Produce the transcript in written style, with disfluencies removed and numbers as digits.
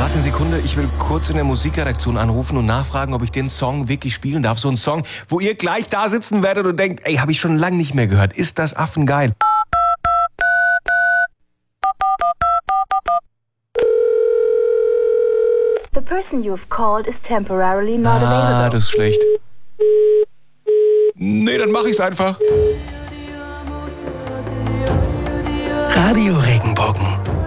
Gerade eine Sekunde, ich will kurz in der Musikredaktion anrufen und nachfragen, ob ich den Song wirklich spielen darf. So ein Song, wo ihr gleich da sitzen werdet und denkt, ey, habe ich schon lange nicht mehr gehört. Ist das affengeil? The person you've called is temporarily not available. Das ist schlecht. Nee, dann mach ich's einfach. Radio Regenbogen.